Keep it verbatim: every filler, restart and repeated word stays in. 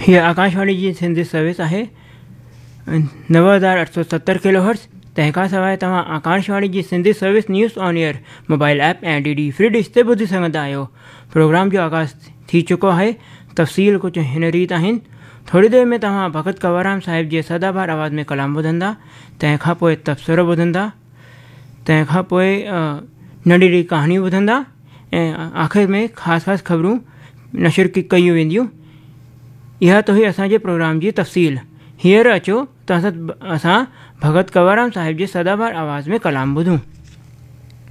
हीअ आकाशवाणी जी सिंधी सर्विस आहे नव हज़ार अठ सौ सतर किलो हर्ट्ज़। तंहिंखां सवाइ तव्हां आकाशवाणी जी Sindhi service news on air mobile app ऐं डी डी फ्री डिश ते ॿुधी सघंदा आहियो। प्रोग्राम जो आगाज़ थी चुको आहे। तफ़सील कुझु हिन रीति आहिनि। थोरी देरि में तव्हां भगत कंवरराम साहिब जे सदाबहार आवाज़ में कलाम ॿुधंदा। तंहिंखां पोइ तबसरो ॿुधंदा। तंहिंखां पोइ नंढी नंढी कहाणियूं ॿुधंदा ऐं आख़िर में ख़ासि ख़ासि ख़बरूं नशर कयूं वेंदियूं। इहा त हुई असांजे प्रोग्राम जी तफ़सील। हींअर अचो त असां असां भगत कंवरराम साहिब जे सदाबहार आवाज़ में कलाम ॿुधूं।